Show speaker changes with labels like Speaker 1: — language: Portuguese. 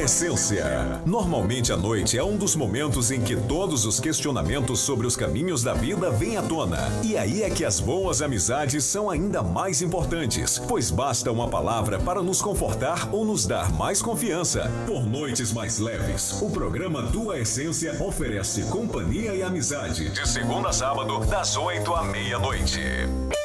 Speaker 1: Essência. Normalmente a noite é um dos momentos em que todos os questionamentos sobre os caminhos da vida vêm à tona. E aí é que as boas amizades são ainda mais importantes, pois basta uma palavra para nos confortar ou nos dar mais confiança. Por noites mais leves, o programa Tua Essência oferece companhia e amizade. De segunda a sábado, das 8 à meia-noite.